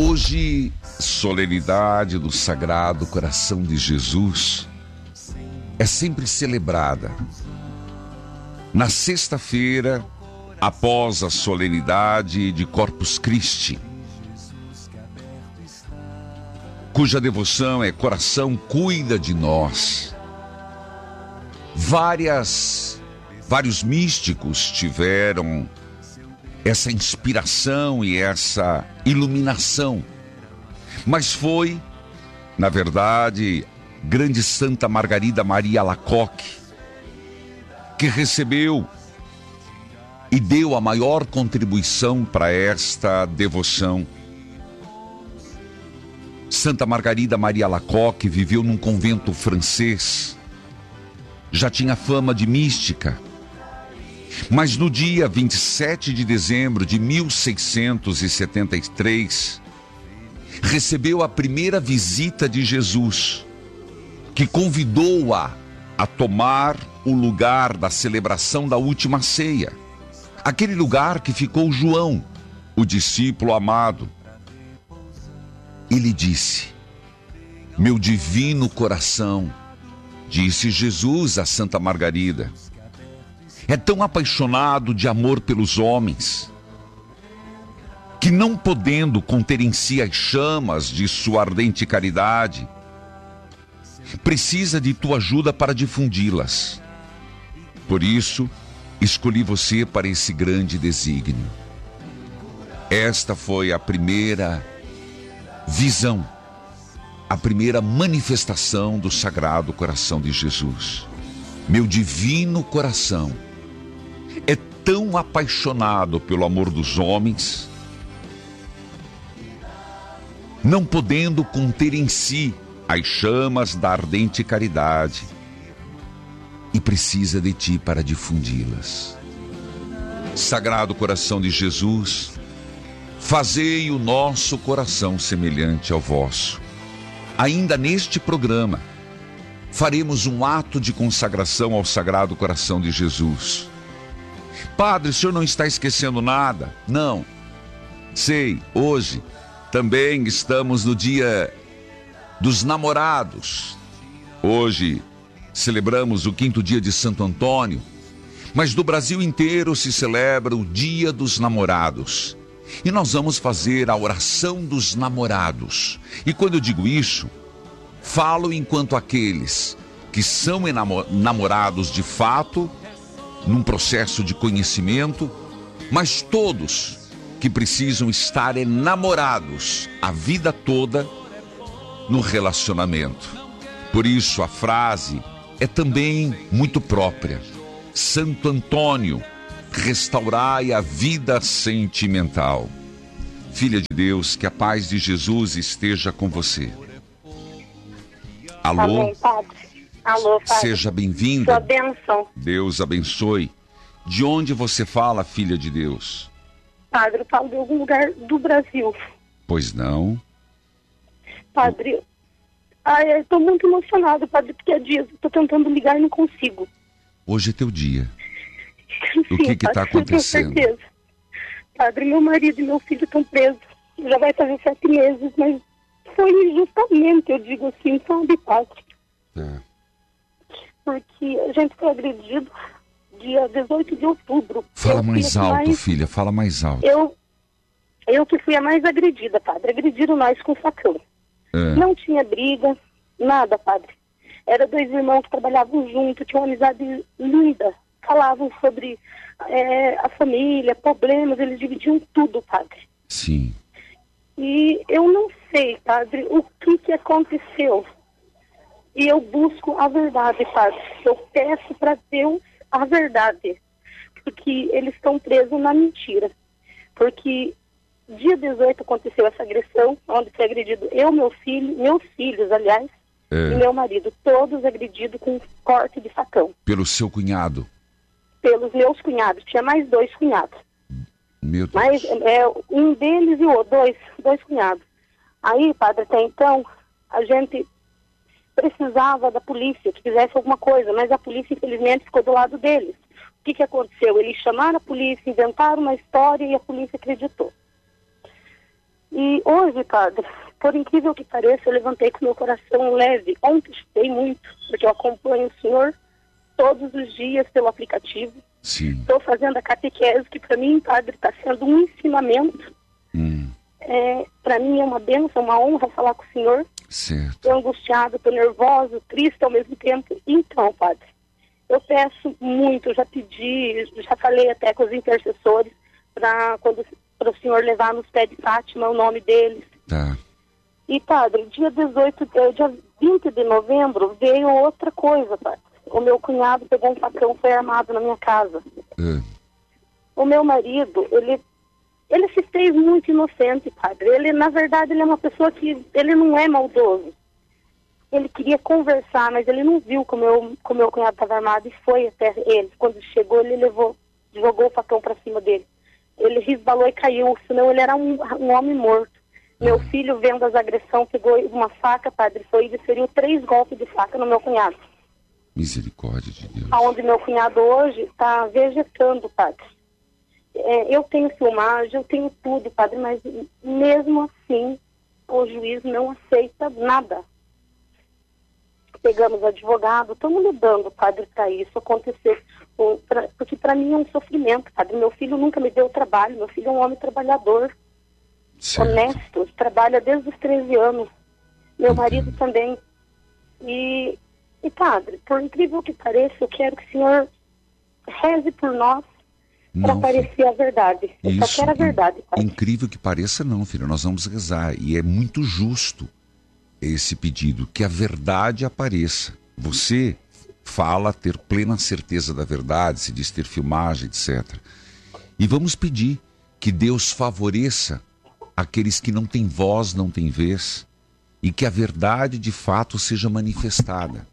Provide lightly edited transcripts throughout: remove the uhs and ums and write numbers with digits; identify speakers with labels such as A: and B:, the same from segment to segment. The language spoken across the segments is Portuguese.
A: Hoje, solenidade do Sagrado Coração de Jesus é sempre celebrada na sexta-feira, após a solenidade de Corpus Christi, cuja devoção é Coração cuida de nós. Vários místicos tiveram essa inspiração e essa iluminação, mas foi, na verdade, grande Santa Margarida Maria Alacoque que recebeu e deu a maior contribuição para esta devoção. Santa Margarida Maria Alacoque viveu num convento francês, já tinha fama de mística, mas no dia 27 de dezembro de 1673, recebeu a primeira visita de Jesus, que convidou-a a tomar o lugar da celebração da última ceia, aquele lugar que ficou João, o discípulo amado. Ele disse: "Meu divino coração", disse Jesus a Santa Margarida, "é tão apaixonado de amor pelos homens, que não podendo conter em si as chamas de sua ardente caridade, precisa de tua ajuda para difundi-las. Por isso, escolhi você para esse grande desígnio." Esta foi a primeira visão, a primeira manifestação do Sagrado Coração de Jesus. Meu divino coração é tão apaixonado pelo amor dos homens, não podendo conter em si as chamas da ardente caridade, e precisa de ti para difundi-las. Sagrado Coração de Jesus, fazei o nosso coração semelhante ao vosso. Ainda neste programa, faremos um ato de consagração ao Sagrado Coração de Jesus. Padre, o senhor não está esquecendo nada? Não. Sei, hoje também estamos no dia dos namorados. Hoje celebramos o 5º dia de Santo Antônio, mas no Brasil inteiro se celebra o Dia dos Namorados. E nós vamos fazer a oração dos namorados. E quando eu digo isso, falo enquanto aqueles que são namorados de fato, num processo de conhecimento, mas todos que precisam estar enamorados a vida toda no relacionamento. Por isso a frase é também muito própria: Santo Antônio, restaurai a vida sentimental. Filha de Deus, que a paz de Jesus esteja com você. Alô?
B: Amém, Padre. Alô, Padre.
A: Seja bem-vinda.
B: Sua bênção.
A: Deus abençoe. De onde você fala, filha de Deus?
B: Padre, eu falo de algum lugar do Brasil.
A: Pois não.
B: Padre, eu estou muito emocionado, Padre, porque há dias eu estou tentando ligar e não consigo.
A: Hoje é teu dia. O
B: Sim,
A: que está
B: Padre,
A: acontecendo?
B: Com certeza. Padre, meu marido e meu filho estão presos. Já vai fazer 7 meses, mas foi injustamente, eu digo assim, sabe, Padre?
A: É.
B: Porque a gente foi agredido dia 18 de outubro.
A: Fala
B: Eu
A: mais
B: fui a
A: alto, filha, fala mais alto.
B: Eu que fui a mais agredida, Padre. Agrediram nós com facão.
A: É.
B: Não tinha briga, nada, Padre. Era 2 irmãos que trabalhavam juntos, tinham uma amizade linda. Falavam sobre a família, problemas, eles dividiam tudo, Padre.
A: Sim.
B: E eu não sei, Padre, o que aconteceu. E eu busco a verdade, Padre. Eu peço para Deus a verdade. Porque eles estão presos na mentira. Porque dia 18 aconteceu essa agressão, onde foi agredido meus filhos, aliás, e meu marido, todos agredidos com corte de facão.
A: Pelo seu cunhado?
B: Pelos meus cunhados. Tinha mais 2 cunhados.
A: Meu Deus.
B: Mas um deles e o outro, dois cunhados. Aí, Padre, até então, a gente precisava da polícia que fizesse alguma coisa, mas a polícia, infelizmente, ficou do lado deles. O que aconteceu? Eles chamaram a polícia, inventaram uma história e a polícia acreditou. E hoje, padre, por incrível que pareça, eu levantei com meu coração leve. Ontem estudei muito, porque eu acompanho o senhor todos os dias pelo aplicativo.
A: Sim.
B: Estou fazendo a catequese, que para mim, padre, está sendo um ensinamento. Para mim é uma bênção, uma honra falar com o senhor.
A: Certo.
B: Estou angustiado, estou nervoso, triste ao mesmo tempo. Então, padre, eu peço muito, já pedi, já falei até com os intercessores para o senhor levar nos pés de Fátima o nome deles.
A: Tá.
B: E, padre, dia 20 de novembro veio outra coisa, padre. O meu cunhado pegou um facão, foi armado na minha casa. O meu marido, ele se fez muito inocente, padre. Ele, na verdade, ele é uma pessoa que, ele não é maldoso. Ele queria conversar, mas ele não viu que o meu cunhado estava armado e foi até ele. Quando chegou, ele jogou o facão para cima dele. Ele resbalou e caiu, senão ele era um homem morto. Meu filho, vendo as agressões, pegou uma faca, padre, foi e desferiu 3 golpes de faca no meu cunhado.
A: Misericórdia de Deus.
B: Aonde meu cunhado hoje está vegetando, padre. Eu tenho filmagem, eu tenho tudo, padre, mas mesmo assim o juiz não aceita nada. Pegamos advogado, estamos lidando, padre, para isso acontecer. Porque para mim é um sofrimento, padre. Meu filho nunca me deu trabalho, meu filho é um homem trabalhador,
A: certo.
B: Honesto, trabalha desde os 13 anos. Meu marido também. E, padre, por incrível que pareça, eu quero que o senhor reze por nós para aparecer a verdade. Eu só quero a verdade, padre.
A: Incrível que pareça não, filho, nós vamos rezar. E é muito justo esse pedido, que a verdade apareça. Você fala ter plena certeza da verdade, se diz ter filmagem, etc. E vamos pedir que Deus favoreça aqueles que não têm voz, não têm vez, e que a verdade de fato seja manifestada.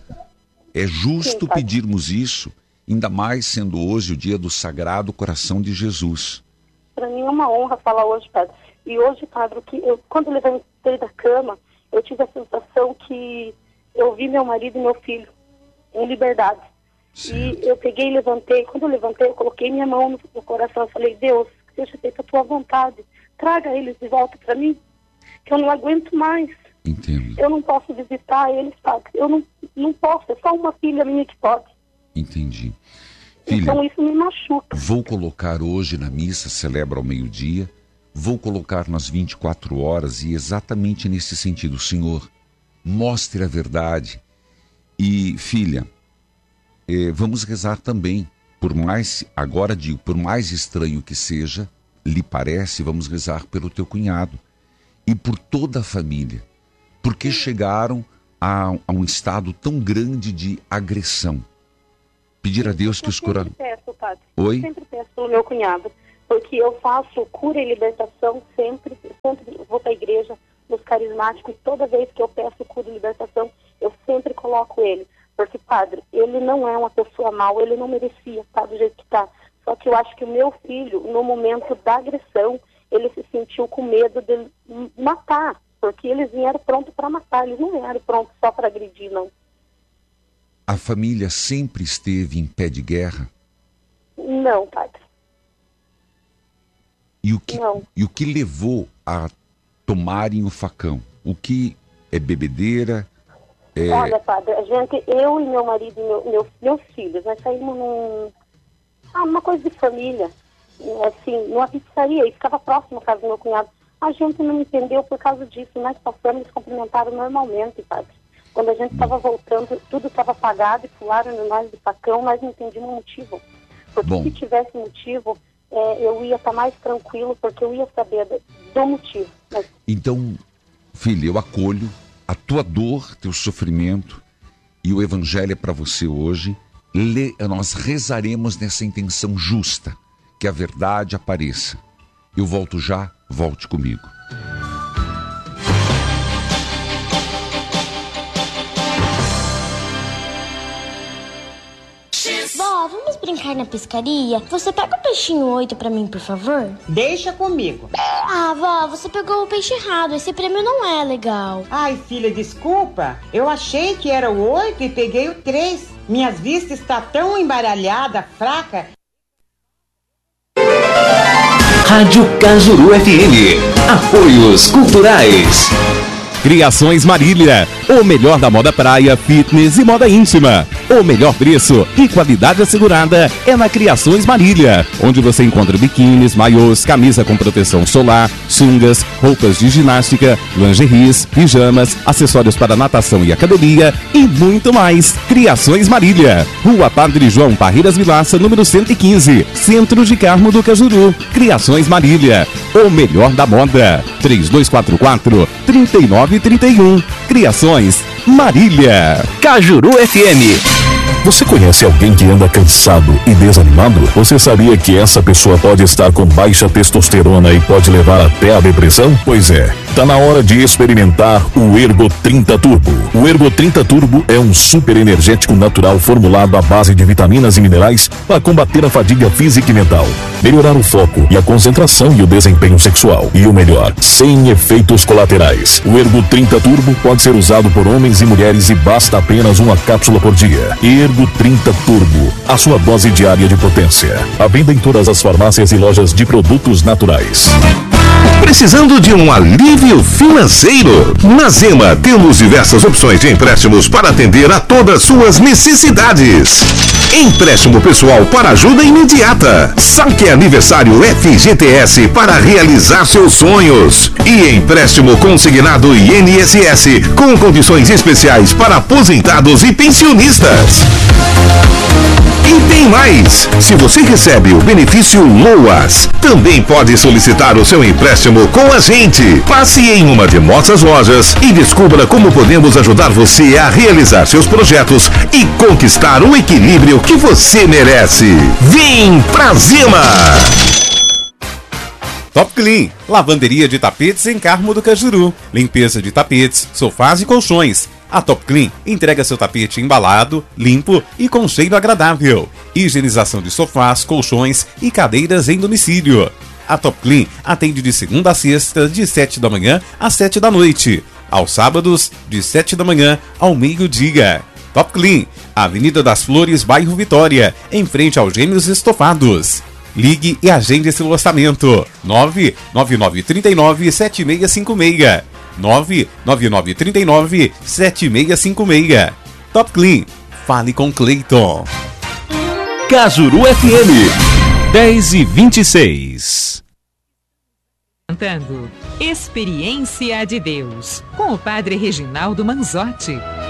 A: É justo pedirmos isso, ainda mais sendo hoje o dia do Sagrado Coração de Jesus.
B: Para mim é uma honra falar hoje, padre. E hoje, padre, quando eu levantei da cama, eu tive a sensação que eu vi meu marido e meu filho em liberdade. Certo. E eu peguei e levantei. Quando eu levantei, eu coloquei minha mão no coração. Eu falei, Deus, que seja feita a tua vontade. Traga eles de volta para mim, que eu não aguento mais.
A: Entendo.
B: Eu não posso visitar eles, padre. Eu não posso. É só uma filha minha que pode.
A: Entendi. Filha,
B: então isso me machuca.
A: Vou colocar hoje na missa, celebra ao meio-dia, vou colocar nas 24 horas e exatamente nesse sentido, Senhor, mostre a verdade. E, filha, vamos rezar também, por mais estranho que seja, lhe parece, vamos rezar pelo teu cunhado e por toda a família, porque chegaram a um estado tão grande de agressão. Pedir a Deus que os corações...
B: Eu sempre peço, padre.
A: Oi?
B: Eu sempre peço pelo meu cunhado, porque eu faço cura e libertação sempre vou para a igreja, nos carismáticos, e toda vez que eu peço cura e libertação, eu sempre coloco ele. Porque, padre, ele não é uma pessoa mal, ele não merecia estar do jeito que está. Só que eu acho que o meu filho, no momento da agressão, ele se sentiu com medo de matar, porque eles vieram prontos para matar, eles não vieram prontos só para agredir, não.
A: A família sempre esteve em pé de guerra?
B: Não, padre.
A: E o que levou a tomarem o facão? O que é bebedeira?
B: Olha, padre, eu e meu marido e meus filhos, nós saímos uma coisa de família, assim, numa pizzaria, e ficava próximo à casa do meu cunhado. A gente não entendeu por causa disso, nós passamos, eles cumprimentaram normalmente, padre. Quando a gente estava voltando, tudo estava apagado e pularam em nós de facão, nós não entendíamos o motivo. Porque se tivesse motivo, eu ia estar mais tranquilo, porque eu ia saber do motivo. Mas...
A: Então, filha, eu acolho a tua dor, teu sofrimento, e o evangelho é para você hoje. Nós rezaremos nessa intenção justa, que a verdade apareça. Eu volto já, volte comigo.
C: Vó, vamos brincar na pescaria? Você pega o peixinho 8 pra mim, por favor?
D: Deixa comigo.
C: Ah, vó, você pegou o peixe errado. Esse prêmio não é legal.
D: Ai, filha, desculpa. Eu achei que era o 8 e peguei o 3. Minhas vistas estão tão embaralhada, fraca.
E: Rádio Cajuru FM. Apoios culturais.
F: Criações Marília, o melhor da moda praia, fitness e moda íntima. O melhor preço e qualidade assegurada é na Criações Marília, onde você encontra biquínis, maiôs, camisa com proteção solar, sungas, roupas de ginástica, lingeries, pijamas, acessórios para natação e academia e muito mais. Criações Marília, Rua Padre João Parreiras Vilaça, número 115, Centro de Carmo do Cajuru. Criações Marília, o melhor da moda. 3244-3931. Criações Marília.
E: Cajuru FM.
G: Você conhece alguém que anda cansado e desanimado? Você sabia que essa pessoa pode estar com baixa testosterona e pode levar até a depressão? Pois é, tá na hora de experimentar o Ergo 30 Turbo. O Ergo 30 Turbo é um super energético natural formulado à base de vitaminas e minerais para combater a fadiga física e mental, melhorar o foco e a concentração e o desempenho sexual. E o melhor, sem efeitos colaterais. O Ergo 30 Turbo pode ser usado por homens e mulheres e basta apenas uma cápsula por dia. Ergo 30 Turbo, a sua dose diária de potência. À venda em todas as farmácias e lojas de produtos naturais.
H: Precisando de um alívio financeiro? Na Zema temos diversas opções de empréstimos para atender a todas suas necessidades. Empréstimo pessoal para ajuda imediata. Saque aniversário FGTS para realizar seus sonhos. E empréstimo consignado INSS com condições especiais para aposentados e pensionistas. E tem mais! Se você recebe o benefício LOAS, também pode solicitar o seu empréstimo com a gente. Passe em uma de nossas lojas e descubra como podemos ajudar você a realizar seus projetos e conquistar o equilíbrio que você merece. Vem pra Zema!
F: Top Clean, lavanderia de tapetes em Carmo do Cajuru. Limpeza de tapetes, sofás e colchões. A Top Clean entrega seu tapete embalado, limpo e com cheiro agradável. Higienização de sofás, colchões e cadeiras em domicílio. A Top Clean atende de segunda a sexta, de 7 da manhã às 7 da noite. Aos sábados, de 7 da manhã ao meio-dia. Top Clean, Avenida das Flores, bairro Vitória, em frente aos Gêmeos Estofados. Ligue e agende esse orçamento. 99939-7656. 99939-7656. Top Clean. Fale com Cleiton.
E: Cajuru FM. 10h26.
I: Cantando Experiência de Deus, com o Padre Reginaldo Manzotti.